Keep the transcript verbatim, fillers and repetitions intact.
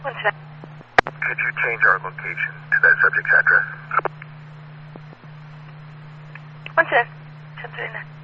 One sec. Could you change our location to that subject's address? One sec. ten thirty-nine.